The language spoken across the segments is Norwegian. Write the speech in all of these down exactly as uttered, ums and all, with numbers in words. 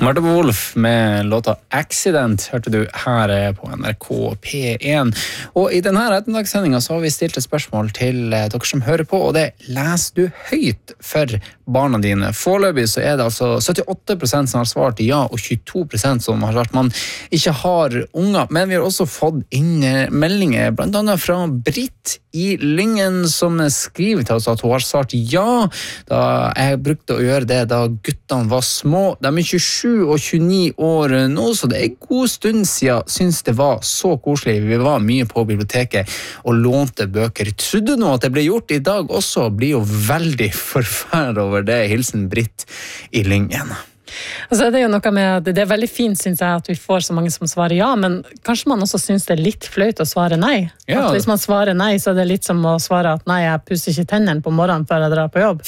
Marte Wolf med låta Accident hørte du her på N R K P én. Og i denne ettermiddagssendingen så har vi stilt et spørsmål til dere som hører på, og det er: leser du høyt for barna dine? Foreløpig så er det altså syttiåtte prosent som har svart ja, og tjueto prosent som har svart man ikke har unger. Men vi har også fått inn meldinger, blant annet fra Britt i Lyngen, som skriver til oss at hun har svart ja, da jeg brukte å gjøre det da guttene var små. De er tjuesju og tjueni år nå, så det er en god stund siden. Synes det var så koselig. Vi var mye på biblioteket og lånte bøker. Trodde nå at det ble gjort i dag også, blir jo veldig forfærd over det. Hilsen Britt i Lyngen. Altså, det er jo noe med, det er veldig fint, synes jeg, at vi får så mange som svarer ja, men kanskje man også synes det er litt fløyt å svare nei. Ja. At hvis man svarer nei, så er det litt som å svare at nei, jeg pusser ikke tennene på morgenen før jeg drar på jobb.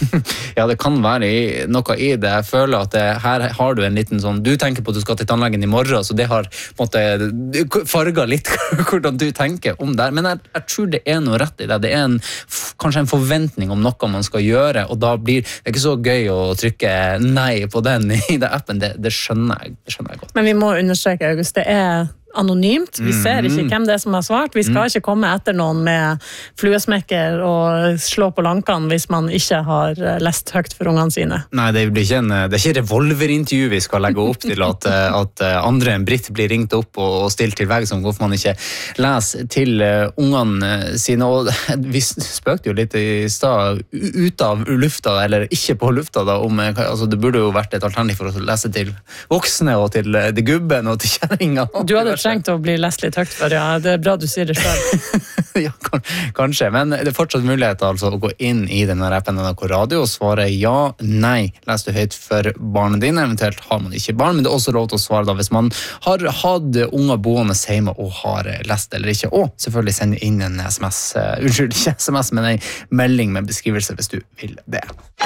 Ja, det kan være i, noe i det. Jeg føler at det, her har du en liten sånn, du tenker på at du skal til tannlegen i morgen, så det har på en måte farget litt hvordan du tenker om det. Men jeg, jeg tror det er noe rett i det. Det er en, kanskje en forventning om noe man skal gjøre, og da blir det ikke så gøy å trykke nei på den i det appen. Det, det, skjønner jeg, det skjønner jeg godt. Men vi må understreke, August, det er anonymt. Vi ser ikke hvem det er som har svart. Vi skal ikke komme etter noen med fluesmekker og slå på lankene hvis man ikke har lest høyt for ungene sine. Nei, det blir ikke en, det er ikke revolverintervju vi skal legge opp til at, at andre enn Britt blir ringt opp og, og stilt til vegg som hvorfor man ikke leser til ungene sine. Og vi spøkte jo litt i stad ut av lufta, eller ikke på lufta da, om, altså det burde jo vært et alternativ for å lese til voksne og til de gubben og til kjerringa. Du hadde trengt å bli lest litt høyt for, ja. Det er bra du sier det selv. Ja, kanskje, men det er fortsatt mulighet altså, å gå inn i denne appen N R K Radio og svare ja, nei. Les du høyt for barna dine, eventuelt har man ikke barn, men det er også lov til å svare da hvis man har hatt unger boende hjemme og har lest eller ikke. Og selvfølgelig sende inn en sms, uh, unnskyld, ikke sms, men en melding med beskrivelse hvis du vil det.